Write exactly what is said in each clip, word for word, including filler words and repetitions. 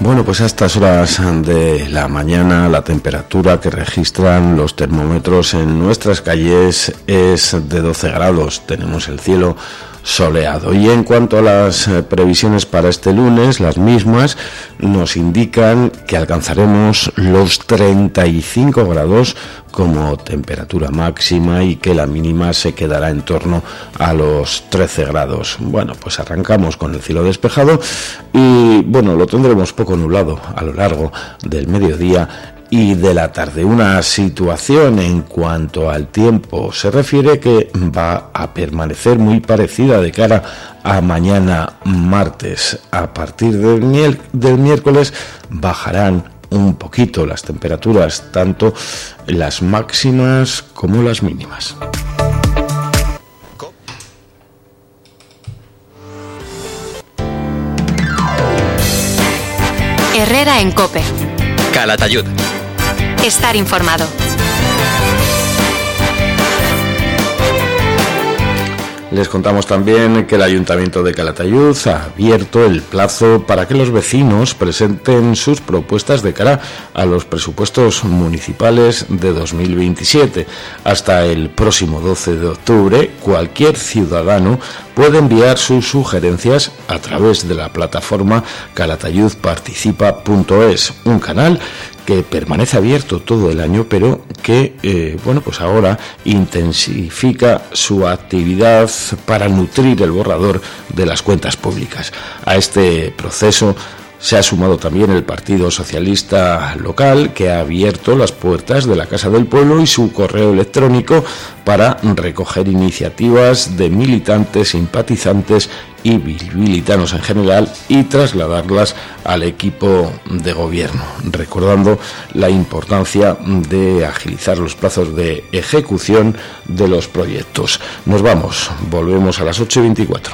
Bueno, pues a estas horas de la mañana la temperatura que registran los termómetros en nuestras calles es de doce grados. Tenemos el cielo soleado. Y en cuanto a las previsiones para este lunes, las mismas nos indican que alcanzaremos los treinta y cinco grados como temperatura máxima y que la mínima se quedará en torno a los trece grados. Bueno, pues arrancamos con el cielo despejado y bueno, lo tendremos poco nublado a lo largo del mediodía y de la tarde. Una situación en cuanto al tiempo se refiere que va a permanecer muy parecida de cara a mañana martes. A partir del, miel, del miércoles bajarán un poquito las temperaturas, tanto las máximas como las mínimas. Herrera en COPE. Calatayud. Estar informado. Les contamos también que el Ayuntamiento de Calatayud ha abierto el plazo para que los vecinos presenten sus propuestas de cara a los presupuestos municipales de dos mil veintisiete. Hasta el próximo doce de octubre, cualquier ciudadano puede enviar sus sugerencias a través de la plataforma calatayud participa punto es, un canal que permanece abierto todo el año, pero que, eh, bueno, pues ahora intensifica su actividad para nutrir el borrador de las cuentas públicas. A este proceso se ha sumado también el Partido Socialista local, que ha abierto las puertas de la Casa del Pueblo y su correo electrónico para recoger iniciativas de militantes, simpatizantes y bilbilitanos en general y trasladarlas al equipo de gobierno, recordando la importancia de agilizar los plazos de ejecución de los proyectos. Nos vamos, volvemos a las ocho y veinticuatro.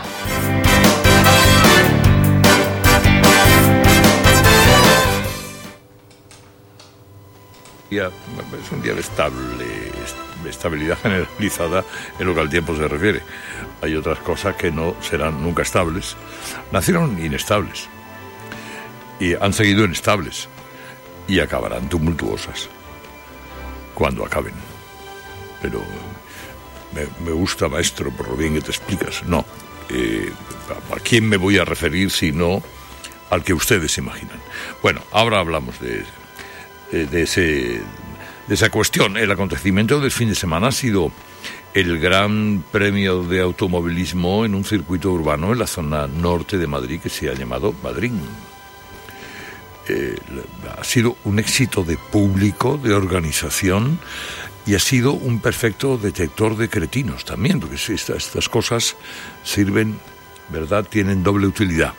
Es un día de estable, estabilidad generalizada en lo que al tiempo se refiere. Hay otras cosas que no serán nunca estables. Nacieron inestables y han seguido inestables y acabarán tumultuosas cuando acaben. Pero me, me gusta, maestro, por lo bien que te explicas. No, eh, ¿a quién me voy a referir si no al que ustedes imaginan? Bueno, ahora hablamos de de ese de esa cuestión. El acontecimiento del fin de semana ha sido el Gran Premio de Automovilismo en un circuito urbano en la zona norte de Madrid que se ha llamado Madrid. Eh, ha sido un éxito de público, de organización, y ha sido un perfecto detector de cretinos también, porque estas, estas cosas sirven, ¿verdad?, tienen doble utilidad.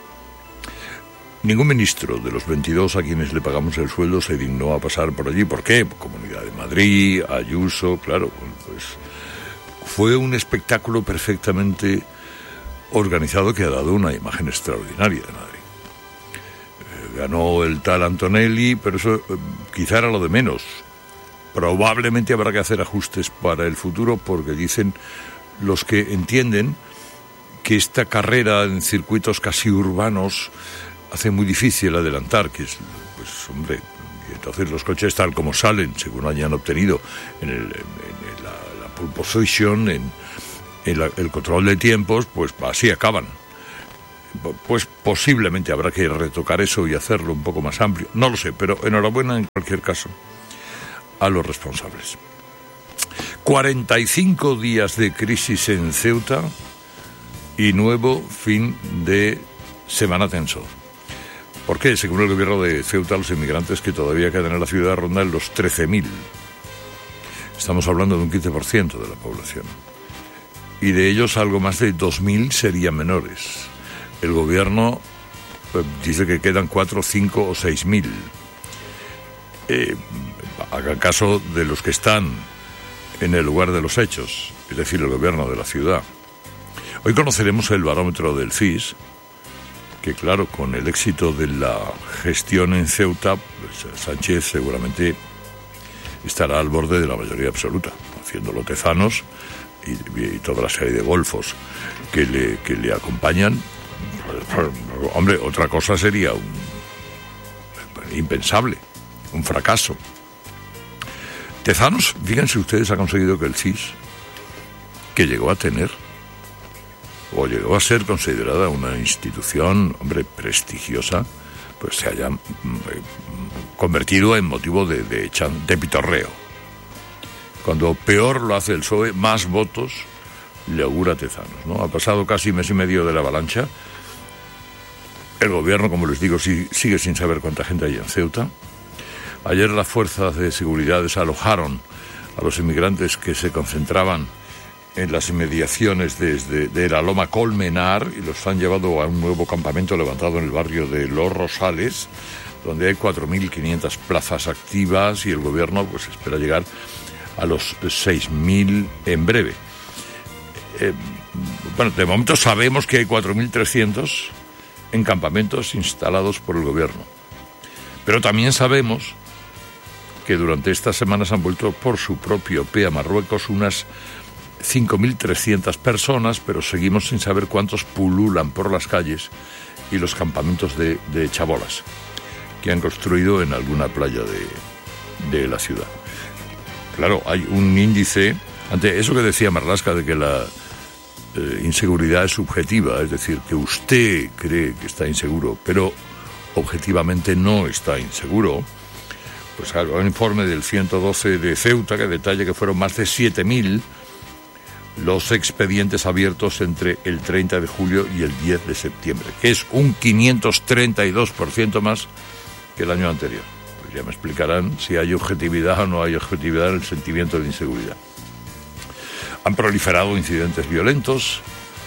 Ningún ministro de los veintidós a quienes le pagamos el sueldo se dignó a pasar por allí. ¿Por qué? Comunidad de Madrid, Ayuso, claro, pues fue un espectáculo perfectamente organizado que ha dado una imagen extraordinaria de Madrid. Eh, ganó el tal Antonelli, pero eso eh, quizá era lo de menos. Probablemente habrá que hacer ajustes para el futuro porque dicen los que entienden que esta carrera en circuitos casi urbanos hace muy difícil adelantar, que es, pues hombre, y entonces los coches tal como salen, según hayan obtenido en, el, en, en la, la pole position, en, en la, el control de tiempos, pues así acaban. Pues posiblemente habrá que retocar eso y hacerlo un poco más amplio, no lo sé, pero enhorabuena en cualquier caso a los responsables. cuarenta y cinco días de crisis en Ceuta y nuevo fin de semana tenso. ¿Por qué? Según el gobierno de Ceuta, los inmigrantes que todavía quedan en la ciudad rondan los trece mil. Estamos hablando de un quince por ciento de la población. Y de ellos algo más de dos mil serían menores. El gobierno eh, dice que quedan cuatro, cinco o seis mil. Eh, hagan caso de los que están en el lugar de los hechos, es decir, el gobierno de la ciudad. Hoy conoceremos el barómetro del C I S, que claro, con el éxito de la gestión en Ceuta, pues Sánchez seguramente estará al borde de la mayoría absoluta, haciéndolo Tezanos y, y toda la serie de golfos que le, que le acompañan. Hombre, otra cosa sería un, impensable, un fracaso. Tezanos, fíjense ustedes, ha conseguido que el C I S, que llegó a tener, o llegó a ser considerada una institución, hombre, prestigiosa, pues se haya convertido en motivo de, de, de pitorreo. Cuando peor lo hace el P S O E, más votos le augura Tezanos, ¿no? Ha pasado casi mes y medio de la avalancha. El gobierno, como les digo, sí, sigue sin saber cuánta gente hay en Ceuta. Ayer las fuerzas de seguridad desalojaron a los inmigrantes que se concentraban en las inmediaciones desde de la Loma Colmenar y los han llevado a un nuevo campamento levantado en el barrio de Los Rosales, donde hay cuatro mil quinientas plazas activas y el gobierno pues espera llegar a los seis mil en breve. Eh, bueno, de momento sabemos que hay cuatro mil trescientos en campamentos instalados por el gobierno, pero también sabemos que durante estas semanas han vuelto por su propio pie a Marruecos unas cinco mil trescientas personas, pero seguimos sin saber cuántos pululan por las calles y los campamentos de, de chabolas que han construido en alguna playa de, de la ciudad. Claro, hay un índice, ante eso que decía Marlaska de que la eh, inseguridad es subjetiva, es decir, que usted cree que está inseguro, pero objetivamente no está inseguro. Pues claro, un informe del ciento doce de Ceuta que detalla que fueron más de siete mil los expedientes abiertos entre el treinta de julio y el diez de septiembre, que es un quinientos treinta y dos por ciento más que el año anterior. Pues ya me explicarán si hay objetividad o no hay objetividad en el sentimiento de inseguridad. Han proliferado incidentes violentos,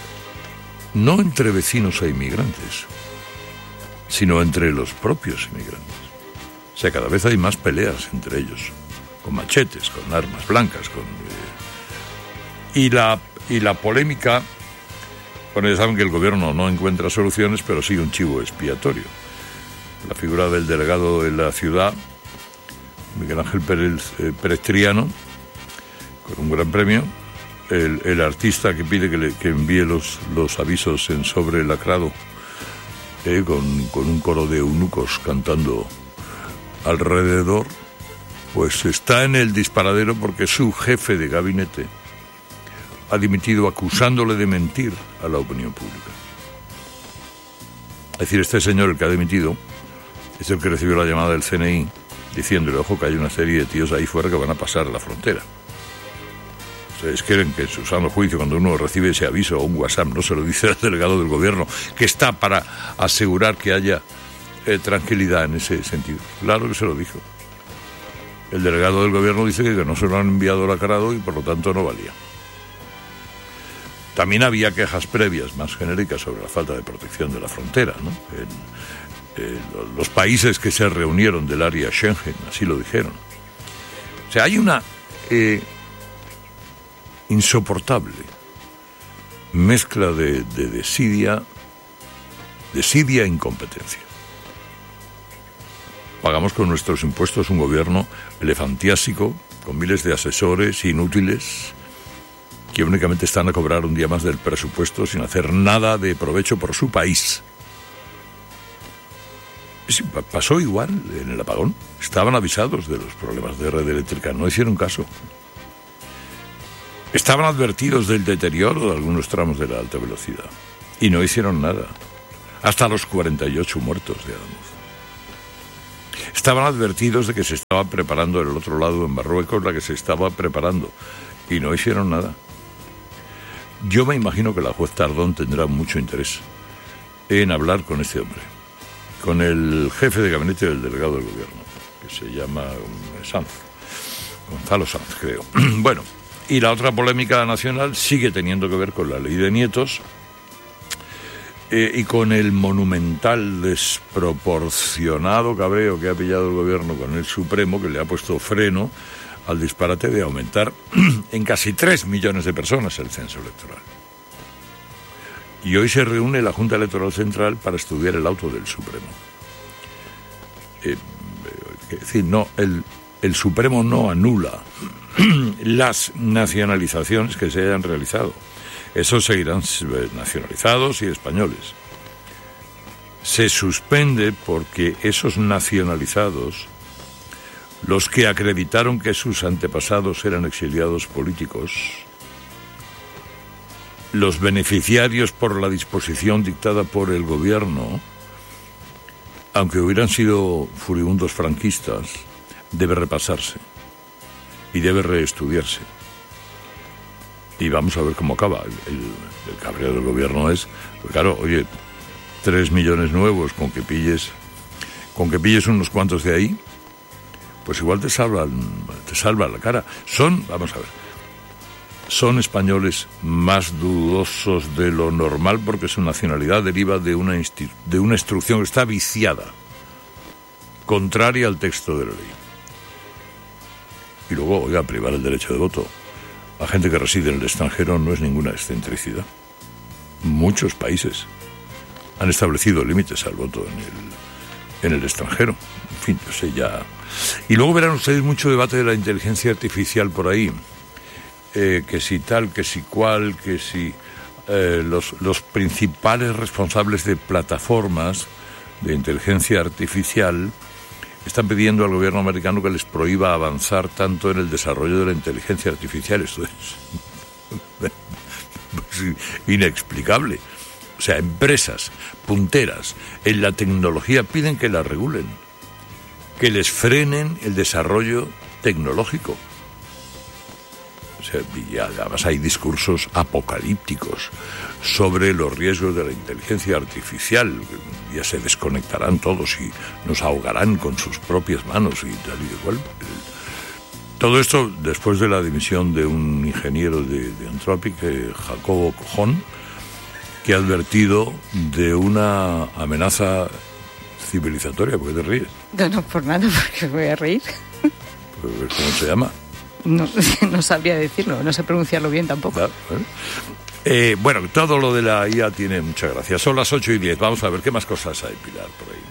no entre vecinos e inmigrantes, sino entre los propios inmigrantes. O sea, cada vez hay más peleas entre ellos, con machetes, con armas blancas, con... Eh... Y, la, y la polémica, bueno, ya saben que el gobierno no encuentra soluciones, pero sigue un chivo expiatorio. La figura del delegado de la ciudad, Miguel Ángel Pérez, eh, Pérez Triano, con un gran premio, el, el artista que pide que, le, que envíe los, los avisos en sobre lacrado, eh, con, con un coro de eunucos cantando alrededor, pues está en el disparadero porque su jefe de gabinete ha dimitido acusándole de mentir a la opinión pública. Es decir, este señor, el que ha dimitido, es el que recibió la llamada del C N I diciéndole, ojo, que hay una serie de tíos ahí fuera que van a pasar la frontera. Ustedes creen que en su sano juicio, cuando uno recibe ese aviso o un WhatsApp, no se lo dice al delegado del gobierno, que está para asegurar que haya eh, tranquilidad en ese sentido. Claro que se lo dijo. El delegado del gobierno dice que no se lo han enviado lacrado y por lo tanto no valía. También había quejas previas más genéricas sobre la falta de protección de la frontera, ¿no? En, en los países que se reunieron del área Schengen, así lo dijeron. O sea, hay una eh, insoportable mezcla de, de desidia, desidia e incompetencia. Pagamos con nuestros impuestos un gobierno elefantiásico, con miles de asesores inútiles, que únicamente están a cobrar un día más del presupuesto sin hacer nada de provecho por su país. Pasó igual en el apagón. Estaban avisados de los problemas de red eléctrica, no hicieron caso. Estaban advertidos del deterioro de algunos tramos de la alta velocidad y no hicieron nada. Hasta los cuarenta y ocho muertos de Adamuz. Estaban advertidos de que se estaba preparando en el otro lado, en Marruecos, la que se estaba preparando y no hicieron nada. Yo me imagino que la juez Tardón tendrá mucho interés en hablar con este hombre, con el jefe de gabinete del delegado del gobierno, que se llama Sanz, Gonzalo Sanz, creo. Bueno, y la otra polémica nacional sigue teniendo que ver con la ley de nietos eh, y con el monumental desproporcionado cabreo que ha pillado el gobierno con el Supremo, que le ha puesto freno al disparate de aumentar en casi tres millones de personas el censo electoral. Y hoy se reúne la Junta Electoral Central para estudiar el auto del Supremo. Eh, es decir, no, el, el Supremo no anula las nacionalizaciones que se hayan realizado. Esos seguirán nacionalizados y españoles. se suspende porque esos nacionalizados, los que acreditaron que sus antepasados eran exiliados políticos, los beneficiarios por la disposición dictada por el gobierno, aunque hubieran sido furibundos franquistas, debe repasarse y debe reestudiarse. Y vamos a ver cómo acaba. El, el, el cabreo del gobierno es, pues claro, oye, tres millones nuevos con que pilles, con que pilles unos cuantos de ahí, pues igual te salvan, te salvan la cara. Son, vamos a ver, son españoles más dudosos de lo normal porque su nacionalidad deriva de una instru- de una instrucción que está viciada, contraria al texto de la ley. Y luego, oiga, privar el derecho de voto a gente que reside en el extranjero no es ninguna excentricidad. Muchos países han establecido límites al voto en el, en el extranjero. En fin, no sé, ya... Y luego verán ustedes mucho debate de la inteligencia artificial por ahí. Eh, que si tal, que si cual, que si... Eh, los, los principales responsables de plataformas de inteligencia artificial están pidiendo al gobierno americano que les prohíba avanzar tanto en el desarrollo de la inteligencia artificial. Esto es pues, inexplicable. O sea, empresas punteras en la tecnología piden que la regulen, que les frenen el desarrollo tecnológico. O sea, y además hay discursos apocalípticos sobre los riesgos de la inteligencia artificial. Ya se desconectarán todos y nos ahogarán con sus propias manos y tal y de cual. Todo esto después de la dimisión de un ingeniero de, de Anthropic, Jacobo Cojón, que ha advertido de una amenaza civilizatoria. ¿Por qué te ríes? No, no, por nada, porque voy a reír. ¿Cómo se llama? No, no sabría decirlo, no sé pronunciarlo bien tampoco. Claro, ¿eh? Eh, bueno, todo lo de la I A tiene mucha gracia. Son las ocho y diez. Vamos a ver qué más cosas hay, Pilar, por ahí.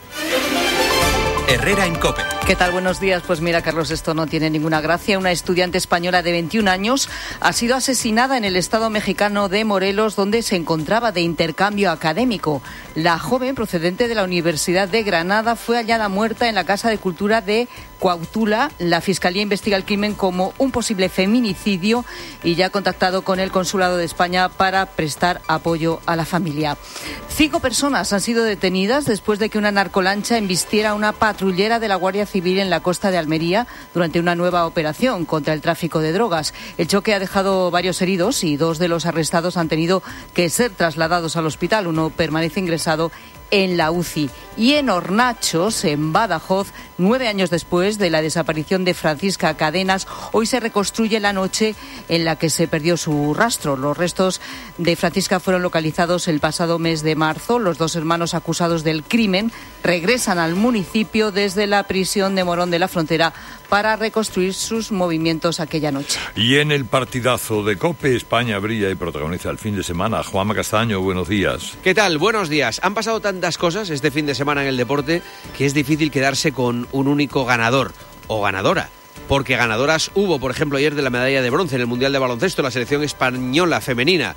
Herrera en COPE. ¿Qué tal? Buenos días. Pues mira, Carlos, esto no tiene ninguna gracia. Una estudiante española de veintiún años ha sido asesinada en el estado mexicano de Morelos, donde se encontraba de intercambio académico. La joven, procedente de la Universidad de Granada, fue hallada muerta en la Casa de Cultura de Cuautla. La Fiscalía investiga el crimen como un posible feminicidio y ya ha contactado con el Consulado de España para prestar apoyo a la familia. Cinco personas han sido detenidas después de que una narcolancha embistiera a una patrullera de la Guardia Civil en la costa de Almería durante una nueva operación contra el tráfico de drogas. El choque ha dejado varios heridos y dos de los arrestados han tenido que ser trasladados al hospital. Uno permanece ingresado en la U C I. Y en Hornachos, en Badajoz, nueve años después de la desaparición de Francisca Cadenas, hoy se reconstruye la noche en la que se perdió su rastro. Los restos de Francisca fueron localizados el pasado mes de marzo. Los dos hermanos acusados del crimen regresan al municipio desde la prisión de Morón de la Frontera para reconstruir sus movimientos aquella noche. Y en el partidazo de COPE, España brilla y protagoniza el fin de semana. Juanma Castaño, buenos días. ¿Qué tal? Buenos días. Han pasado tantas cosas este fin de semana en el deporte que es difícil quedarse con un único ganador o ganadora. Porque ganadoras hubo, por ejemplo, ayer de la medalla de bronce en el Mundial de Baloncesto, la selección española femenina.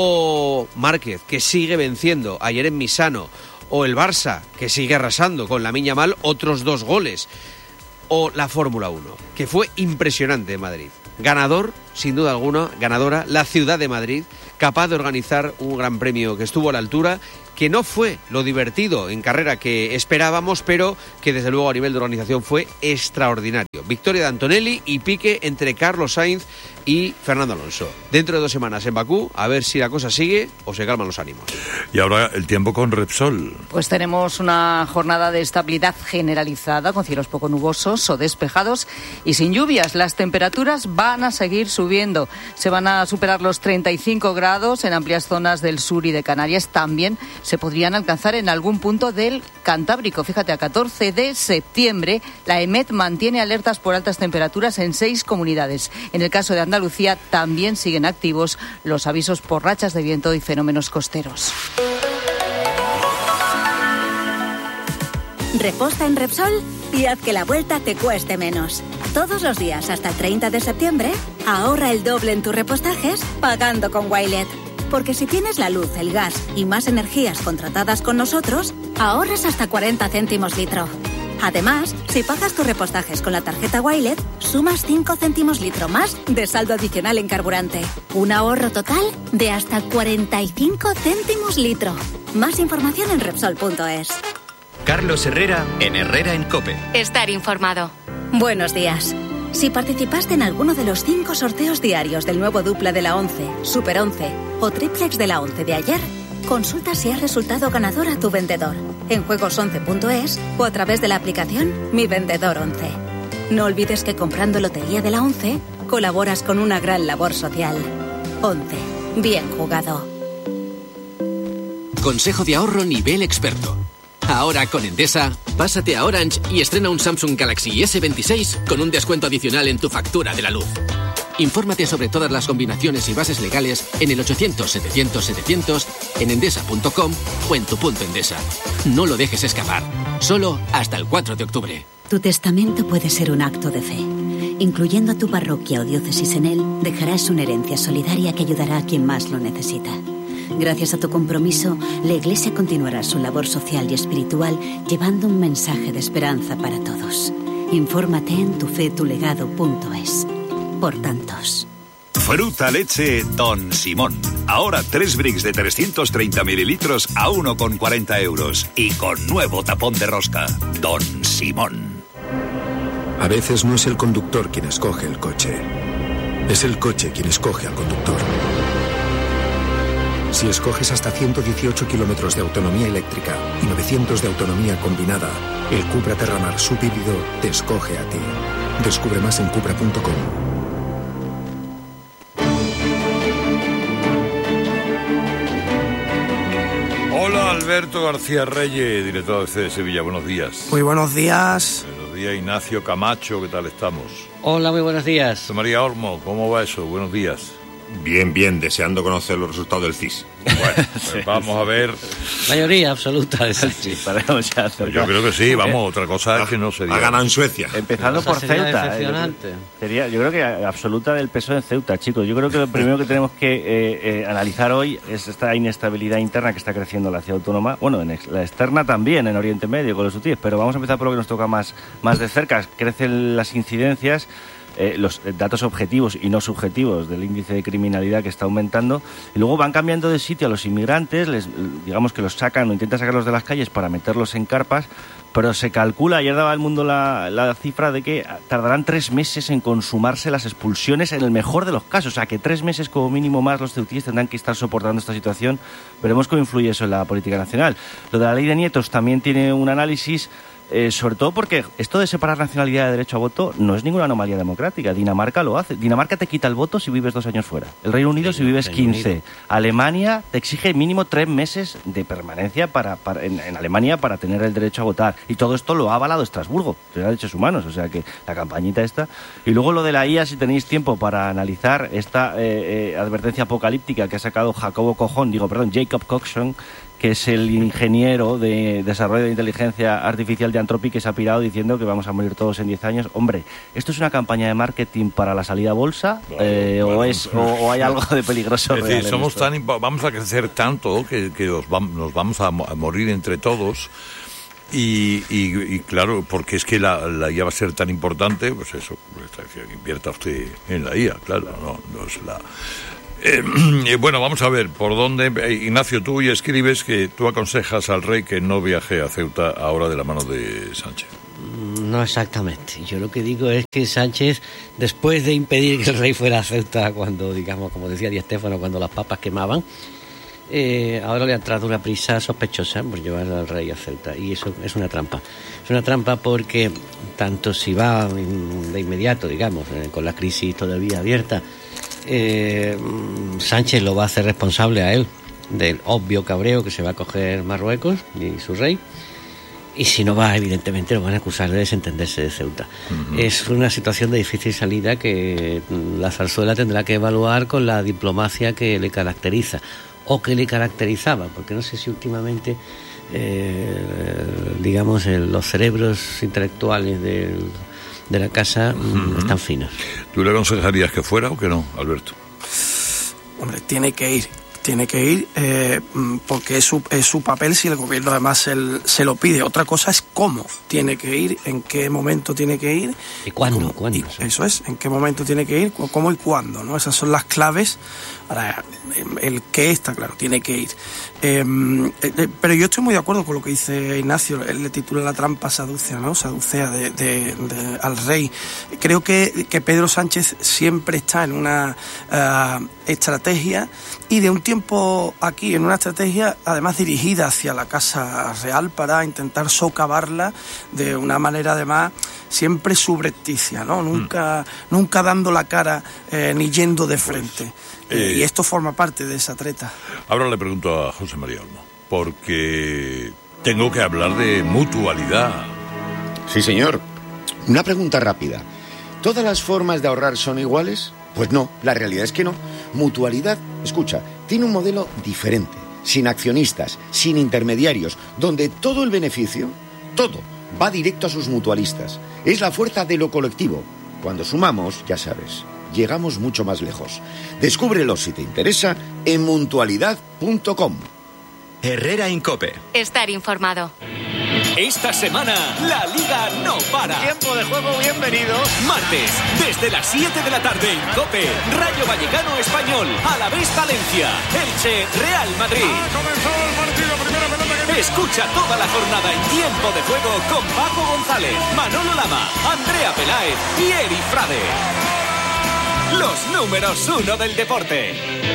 O Márquez, que sigue venciendo ayer en Misano. O el Barça, que sigue arrasando con la Miña Mal otros dos goles. O la Fórmula uno, que fue impresionante en Madrid. Ganador, sin duda alguna, ganadora, la ciudad de Madrid, capaz de organizar un gran premio que estuvo a la altura, que no fue lo divertido en carrera que esperábamos, pero que desde luego a nivel de organización fue extraordinario. Victoria de Antonelli y pique entre Carlos Sainz y Fernando Alonso. Dentro de dos semanas en Bakú, a ver si la cosa sigue o se calman los ánimos. Y ahora el tiempo con Repsol. Pues tenemos una jornada de estabilidad generalizada, con cielos poco nubosos o despejados y sin lluvias. Las temperaturas van a seguir subiendo. Se van a superar los treinta y cinco grados en amplias zonas del sur y de Canarias. También se podrían alcanzar en algún punto del Cantábrico. Fíjate, a catorce de septiembre, la EMET mantiene alertas por altas temperaturas en seis comunidades. En el caso de Andalucía también siguen activos los avisos por rachas de viento y fenómenos costeros. Reposta en Repsol y haz que la vuelta te cueste menos. Todos los días hasta el treinta de septiembre, ahorra el doble en tus repostajes pagando con Wilet. Porque si tienes la luz, el gas y más energías contratadas con nosotros, ahorras hasta cuarenta céntimos litro. Además, si pagas tus repostajes con la tarjeta Wilet, sumas cinco céntimos litro más de saldo adicional en carburante. Un ahorro total de hasta cuarenta y cinco céntimos litro. Más información en Repsol punto es. Carlos Herrera en Herrera en COPE. Estar informado. Buenos días. Si participaste en alguno de los cinco sorteos diarios del nuevo dupla de la once, Super once o triplex de la once de ayer, consulta si has resultado ganador a tu vendedor en juegos once punto es o a través de la aplicación Mi Vendedor once. No olvides que comprando Lotería de la once colaboras con una gran labor social. once. Bien jugado. Consejo de ahorro nivel experto. Ahora con Endesa, pásate a Orange y estrena un Samsung Galaxy ese veintiséis con un descuento adicional en tu factura de la luz. Infórmate sobre todas las combinaciones y bases legales en el ochocientos setecientos setecientos, en endesa punto com o en tu punto Endesa. No lo dejes escapar. Solo hasta el cuatro de octubre. Tu testamento puede ser un acto de fe. Incluyendo a tu parroquia o diócesis en él, dejarás una herencia solidaria que ayudará a quien más lo necesita. Gracias a tu compromiso, la Iglesia continuará su labor social y espiritual llevando un mensaje de esperanza para todos. Infórmate en tufetulegado punto es. Por tantos. Fruta leche Don Simón. Ahora tres bricks de trescientos treinta mililitros a uno con cuarenta euros. Y con nuevo tapón de rosca. Don Simón. A veces no es el conductor quien escoge el coche. Es el coche quien escoge al conductor. Si escoges hasta ciento dieciocho kilómetros de autonomía eléctrica y novecientos de autonomía combinada, el Cupra Terramar subhíbrido te escoge a ti. Descubre más en cupra punto com. Hola, Alberto García Reyes, director de C de Sevilla. Buenos días. Muy buenos días. Buenos días, Ignacio Camacho. ¿Qué tal estamos? Hola, muy buenos días. José María Olmo, ¿cómo va eso? Buenos días. Bien, bien, deseando conocer los resultados del C I S. Bueno, pues vamos a ver. Mayoría absoluta de Sánchez. Pues yo creo que sí, vamos, otra cosa es que no se diga. Ha ganado en Suecia. Empezando por Ceuta. Decepcionante. Eh, sería, yo creo que absoluta del peso en Ceuta, chicos. Yo creo que lo primero que tenemos que eh, eh, analizar hoy es esta inestabilidad interna que está creciendo en la ciudad autónoma. Bueno, en ex, la externa también, en Oriente Medio, con los hutíes. Pero vamos a empezar por lo que nos toca más, más de cerca. Crecen las incidencias. Eh, los datos objetivos y no subjetivos del índice de criminalidad que está aumentando, y luego van cambiando de sitio a los inmigrantes, les, digamos que los sacan o intentan sacarlos de las calles para meterlos en carpas, pero se calcula, ayer daba El Mundo la, la cifra de que tardarán tres meses en consumarse las expulsiones en el mejor de los casos, o sea que tres meses como mínimo más los ceutíes tendrán que estar soportando esta situación. Veremos cómo influye eso en la política nacional. Lo de la ley de nietos también tiene un análisis. Eh, sobre todo porque esto de separar nacionalidad de derecho a voto no es ninguna anomalía democrática. Dinamarca lo hace. Dinamarca te quita el voto si vives dos años fuera. El Reino Unido si vives quince. Alemania te exige mínimo tres meses de permanencia para, para en, en Alemania para tener el derecho a votar. Y todo esto lo ha avalado Estrasburgo, de Derechos Humanos. O sea que la campañita esta. Y luego lo de la I A, si tenéis tiempo para analizar esta eh, eh, advertencia apocalíptica que ha sacado Jacobo Cojón, digo, perdón, Jacob Coxon, que es el ingeniero de desarrollo de inteligencia artificial de Anthropic, que se ha pirado diciendo que vamos a morir todos en diez años. Hombre, ¿esto es una campaña de marketing para la salida a bolsa? Claro, eh, claro. O, es, o, ¿O hay algo de peligroso? Es decir, somos tan, vamos a crecer tanto que, que nos vamos a morir entre todos. Y, y, y claro, porque es que la, la I A va a ser tan importante, pues eso, pues, que invierta usted en la I A, claro, no, no es la... Eh, bueno, vamos a ver, por dónde... Ignacio, tú hoy escribes que tú aconsejas al rey que no viaje a Ceuta ahora de la mano de Sánchez. No exactamente. Yo lo que digo es que Sánchez, después de impedir que el rey fuera a Ceuta cuando, digamos, como decía Di Stéfano, cuando las papas quemaban, eh, ahora le ha entrado una prisa sospechosa por llevar al rey a Ceuta. Y eso es una trampa. Es una trampa porque tanto si va de inmediato, digamos, eh, con la crisis todavía abierta, Eh, Sánchez lo va a hacer responsable a él del obvio cabreo que se va a coger Marruecos y su rey, y si no va, evidentemente lo van a acusar de desentenderse de Ceuta. Uh-huh. Es una situación de difícil salida que la Zarzuela tendrá que evaluar con la diplomacia que le caracteriza o que le caracterizaba, porque no sé si últimamente eh, digamos el, los cerebros intelectuales del de la casa uh-huh. están finos. ¿Tú le aconsejarías que fuera o que no, Alberto? Hombre, tiene que ir. tiene que ir eh, porque es su, es su papel si el gobierno además se, se lo pide. Otra cosa es cómo tiene que ir, en qué momento tiene que ir. ¿Y cuándo? Cómo, ¿cuándo? Y eso es, en qué momento tiene que ir, cómo y cuándo, ¿no? Esas son las claves. Ahora, el qué está claro, tiene que ir. Eh, eh, pero yo estoy muy de acuerdo con lo que dice Ignacio. Él le titula La trampa saducea, ¿no? Saducea de, de, de, al rey. Creo que, que Pedro Sánchez siempre está en una uh, estrategia, y de un tiempo aquí en una estrategia además dirigida hacia la Casa Real para intentar socavarla de una manera además siempre subrepticia, ¿no? Nunca, mm. nunca dando la cara eh, ni yendo de frente. Pues, eh, y esto forma parte de esa treta. Ahora le pregunto a José María Olmo, porque tengo que hablar de mutualidad. Sí, señor. Una pregunta rápida. ¿Todas las formas de ahorrar son iguales? Pues no, la realidad es que no. Mutualidad, escucha, tiene un modelo diferente, sin accionistas, sin intermediarios, donde todo el beneficio, todo, va directo a sus mutualistas. Es la fuerza de lo colectivo. Cuando sumamos, ya sabes, llegamos mucho más lejos. Descúbrelo si te interesa en mutualidad punto com. Herrera en COPE. Estar informado. Esta semana, la Liga no para. Tiempo de juego, bienvenido. Martes, desde las siete de la tarde en COPE, Rayo Vallecano Español, Alavés Valencia, Elche, Real Madrid. Ha comenzado el partido, primera pelota que... Escucha toda la jornada en Tiempo de Juego con Paco González, Manolo Lama, Andrea Peláez y Eri Frade. Los números uno del deporte.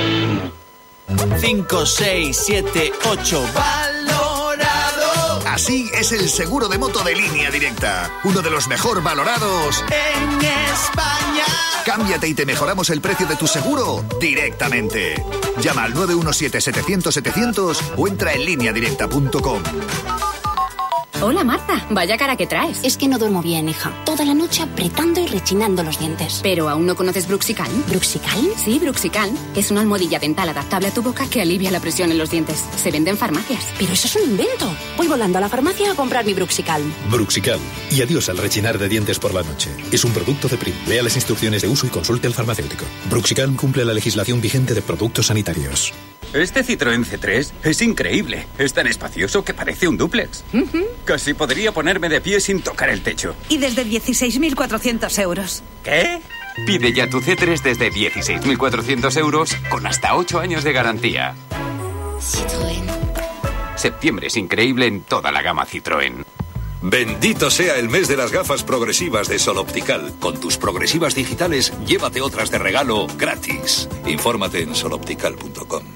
cinco, seis, siete, ocho. Valorado. Así es el seguro de moto de Línea Directa. Uno de los mejor valorados en España. Cámbiate y te mejoramos el precio de tu seguro directamente. Llama al nueve uno siete, setecientos, setecientos o entra en línea directa punto com. Hola, Marta. Vaya cara que traes. Es que no duermo bien, hija. Toda la noche apretando y rechinando los dientes. ¿Pero aún no conoces Bruxicalm? ¿Bruxicalm? Sí, Bruxicalm. Es una almohadilla dental adaptable a tu boca que alivia la presión en los dientes. Se vende en farmacias. Pero eso es un invento. Voy volando a la farmacia a comprar mi Bruxicalm. Bruxicalm. Y adiós al rechinar de dientes por la noche. Es un producto de Prim. Lea las instrucciones de uso y consulte al farmacéutico. Bruxicalm cumple la legislación vigente de productos sanitarios. Este Citroën C tres es increíble. Es tan espacioso que parece un dúplex. Uh-huh. Casi podría ponerme de pie sin tocar el techo. Y desde dieciséis mil cuatrocientos euros. ¿Qué? Pide ya tu C tres desde dieciséis mil cuatrocientos euros con hasta ocho años de garantía. Citroën. Septiembre es increíble en toda la gama Citroën. Bendito sea el mes de las gafas progresivas de Sol Optical. Con tus progresivas digitales, llévate otras de regalo gratis. Infórmate en sol optical punto com.